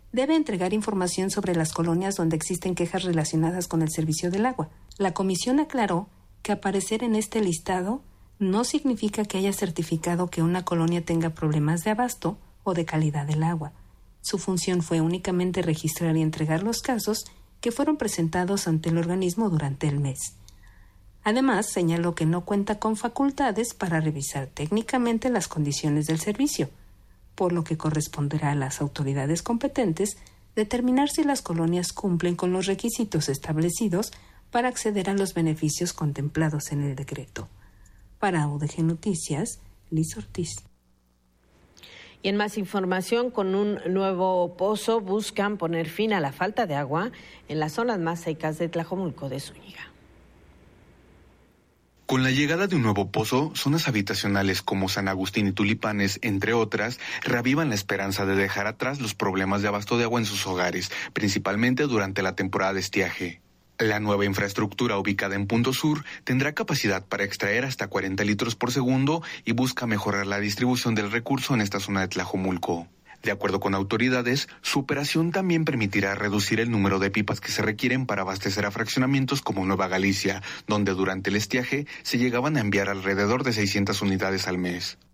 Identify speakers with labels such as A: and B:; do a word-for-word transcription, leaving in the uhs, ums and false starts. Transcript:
A: debe entregar información sobre las colonias donde existen quejas relacionadas con el servicio del agua. La comisión aclaró que aparecer en este listado no significa que haya certificado que una colonia tenga problemas de abasto o de calidad del agua. Su función fue únicamente registrar y entregar los casos que fueron presentados ante el organismo durante el mes. Además, señaló que no cuenta con facultades para revisar técnicamente las condiciones del servicio, por lo que corresponderá a las autoridades competentes determinar si las colonias cumplen con los requisitos establecidos para acceder a los beneficios contemplados en el decreto. Para U D G Noticias, Liz Ortiz.
B: Y en más información, con un nuevo pozo buscan poner fin a la falta de agua en las zonas más secas de Tlajomulco de Zúñiga.
C: Con la llegada de un nuevo pozo, zonas habitacionales como San Agustín y Tulipanes, entre otras, reavivan la esperanza de dejar atrás los problemas de abasto de agua en sus hogares, principalmente durante la temporada de estiaje. La nueva infraestructura ubicada en Punto Sur tendrá capacidad para extraer hasta cuarenta litros por segundo y busca mejorar la distribución del recurso en esta zona de Tlajomulco. De acuerdo con autoridades, su operación también permitirá reducir el número de pipas que se requieren para abastecer a fraccionamientos como Nueva Galicia, donde durante el estiaje se llegaban a enviar alrededor de seiscientas unidades al mes.